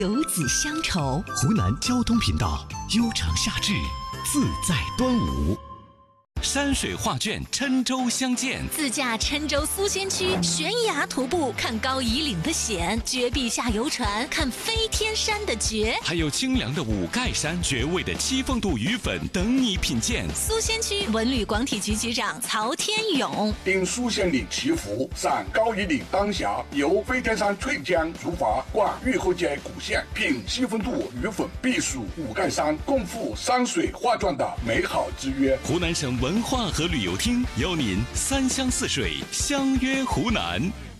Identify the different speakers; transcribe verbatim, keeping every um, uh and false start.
Speaker 1: 游子乡愁，
Speaker 2: 湖南交通频道，悠长夏至，自在端午。
Speaker 3: 山水画卷郴州相见，
Speaker 1: 自驾郴州苏仙区，悬崖徒步看高夷岭的险，绝壁下游船看飞天山的绝，
Speaker 3: 还有清凉的五盖山、绝味的七凤渡鱼粉等你品鉴。
Speaker 1: 苏仙区文旅广体局局长曹天勇：
Speaker 4: 因苏仙岭祈福，赏高夷岭丹霞，游飞天山翠江竹筏，逛玉后街古县，品七凤渡鱼粉，避暑五盖山，共赴山水画卷的美好之约。
Speaker 3: 湖南省文化和旅游厅邀您三湘四水相约湖南。